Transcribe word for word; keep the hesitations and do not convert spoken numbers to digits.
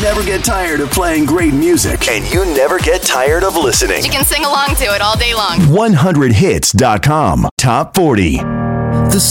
never get tired of playing great music. And you never get tired of listening. You can sing along to it all day long. one hundred hits dot com. Top forty. The